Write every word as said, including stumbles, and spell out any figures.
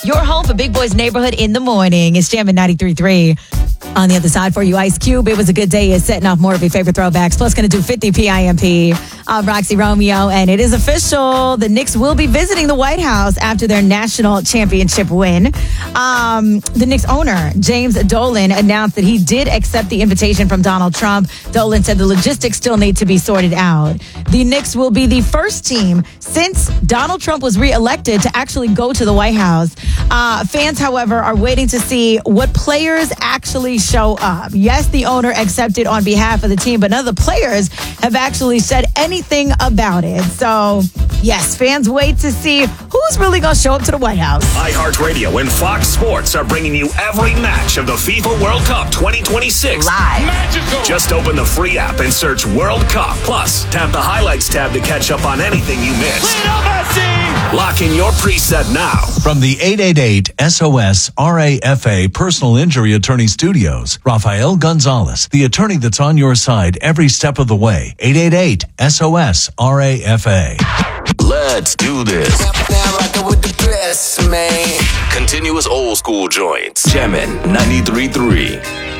Your home for Big Boy's Neighborhood in the morning. It's Jam at ninety-three point three. On the other side for you, Ice Cube. It was a good day. It's setting off more of your favorite throwbacks. Plus, going to do fifty P I M P. I'm Roxy Romeo, and it is official. The Knicks will be visiting the White House after their national championship win. Um, the Knicks owner, James Dolan, announced that he did accept the invitation from Donald Trump. Dolan said the logistics still need to be sorted out. The Knicks will be the first team since Donald Trump was reelected to actually go to the White House. Uh, fans, however, are waiting to see what players actually show up. Yes, the owner accepted on behalf of the team, but none of the players have actually said anything about it. So, yes, fans wait to see who's really going to show up to the White House. iHeartRadio and Fox Sports are bringing you every match of the FIFA World Cup twenty twenty-six. Live. Magical. Just open the free app and search World Cup. Plus, tap the highlights tab to catch up on anything you missed. Lock in your preset now. From the eight eight eight S O S R A F A Personal Injury Attorney Studios, Rafael Gonzalez, the attorney that's on your side every step of the way. eight eight eight S O S R A F A. Let's do this. Now rockin' with the best, man. Continuous old school joints. Jammin' ninety-three point three.